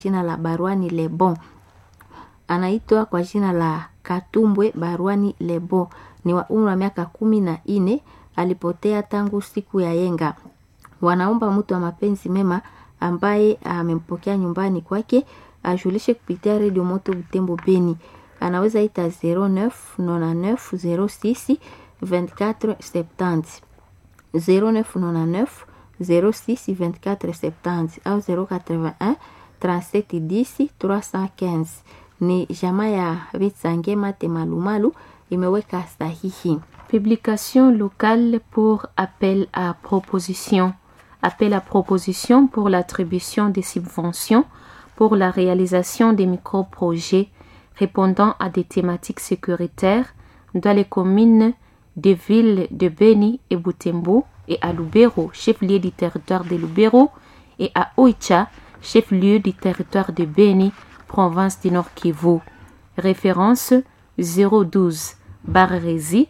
jina la Barwani Lebon. Anaitwa kwa jina la Katumbwe Barwani Lebon. Ni wa umri wa miaka 14, alipotea tangu siku ya yenga. Wanaomba mtu wa mapenzi mema ambaye amempokea nyumbani kwake ajulishe kupitia Radio Moto Butembo Beni. Anaweza ita 0999 06 24 70 0999 06 24 70 au 081 37 10 315. Ni jamaa ya Vitsangema Temalumalu imeweka sahihi. Publication locale pour appel à proposition. Appel à proposition pour l'attribution des subventions pour la réalisation des micro-projets répondant à des thématiques sécuritaires dans les communes des villes de Beni et Butembo et à Lubero, chef-lieu du territoire de Lubero, et à Oicha, chef-lieu du territoire de Beni, province du Nord Kivu. Référence 012 Rési,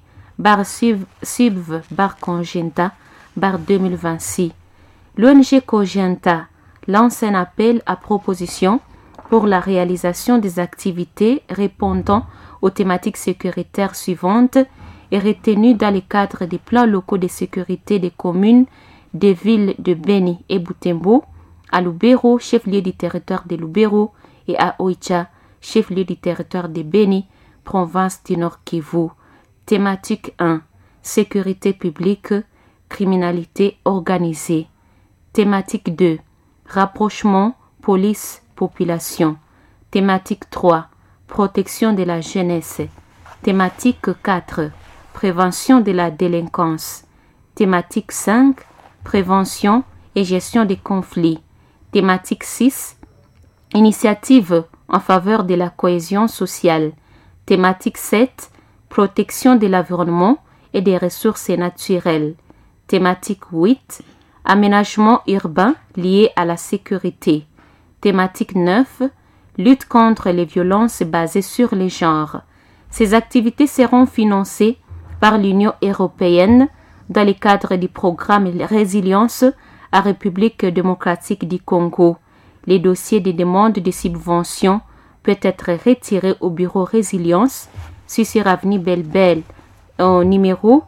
Sub Congenta, 2026. L'ONG Cogenta lance un appel à proposition pour la réalisation des activités répondant aux thématiques sécuritaires suivantes et retenues dans le cadre des plans locaux de sécurité des communes des villes de Beni et Butembo, à Lubero, chef-lieu du territoire de Lubero, et à Oicha, chef-lieu du territoire de Beni, province du Nord Kivu. Thématique 1. Sécurité publique, criminalité organisée. Thématique 2. Rapprochement, police, population. Thématique 3. Protection de la jeunesse. Thématique 4. Prévention de la délinquance. Thématique 5. Prévention et gestion des conflits. Thématique 6. Initiative en faveur de la cohésion sociale. Thématique 7. Protection de l'environnement et des ressources naturelles. Thématique 8. Aménagement urbain lié à la sécurité. Thématique 9. Lutte contre les violences basées sur les genres. Ces activités seront financées par l'Union européenne dans le cadre du programme Résilience à République démocratique du Congo. Les dossiers de demande de subvention peut être retiré au bureau Résilience sur avenue Belle-Belle au numéro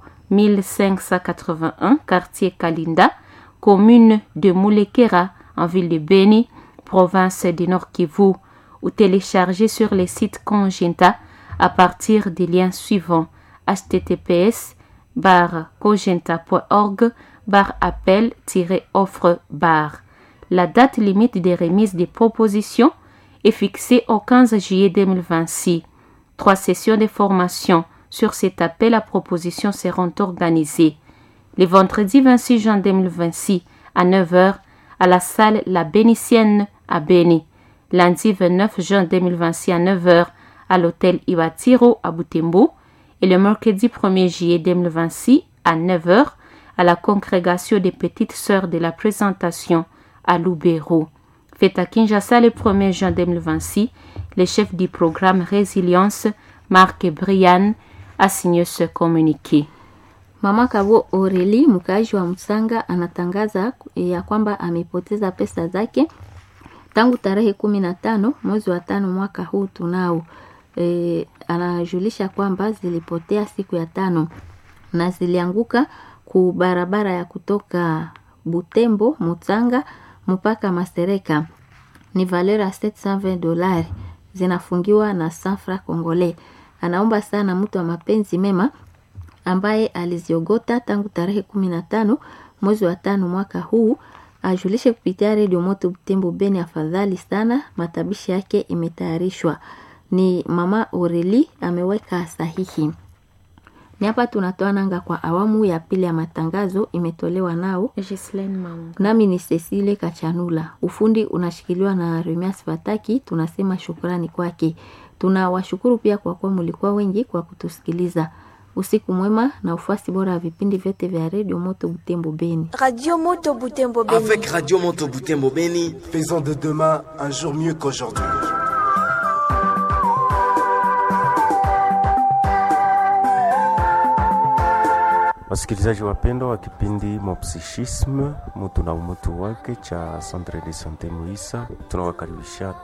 1581, quartier Kalinda, commune de Moulekera, en ville de Beni, province du Nord Kivu, ou télécharger sur le site Cogenta à partir des liens suivants: https://cogenta.org/appel-offre. La date limite des remises des propositions est fixée au 15 juillet 2026. 3 sessions de formation sur cet appel à proposition seront organisées. Le vendredi 26 juin 2026 à 9h à la salle La Bénitienne à Beni. Lundi 29 juin 2026 à 9h à l'hôtel Ibatiro à Butembo. Et le mercredi 1er juillet 2026 à 9h à la congrégation des petites sœurs de la présentation à Lubero. Fait à Kinshasa le 1er juin 2026, le chef du programme Résilience, Marc Brian, a signé ce communiqué. Mama Kabo Aurélie, mkaaji wa Msanga, anatangaza ya kwamba amepoteza pesa zake tangu tarehe 15 mwezi wa 5 mwaka huu tunao. Anajulisha kwamba zilipotea siku ya 5 na zilianguka ku barabara ya kutoka Butembo Mutanga mpaka Masereka. Ni valeur ya $720, zinafungiwa na safra Kongole. Anaomba sana mtu wa mapenzi mema ambaye aliziogota tangu tarehe 15 mwezi wa 5 mwaka huu ajulishe kupitia Radio Moto Butembo Beni. Afadhali sana, matabishi yake imetayarishwa. Ni mama Aurélie ameweka sahihi. Ni hapa tunatoa nanga kwa awamu ya pili ya matangazo, imetolewa nao Gislaine Maunga. Nami ni Cecile Kachanula. Ufundi unashikiliwa na Remias Fataki. Tunasema shukrani kwake. Tunawashukuru pia kwa kuwa mlikuwa wengi kwa kutusikiliza. Usiku mwema na ufuasi bora wa vipindi vyote vya Radio Moto Butembo Beni. Radio Moto Butembo Beni. Avec Radio Moto Butembo Beni, faisons de demain un jour mieux qu'aujourd'hui. Wasikilizaji wapendwa wa kipindi Mopsichisme, mtu na umutu wake cha Centre de Santé Muisa, tunawakaribisha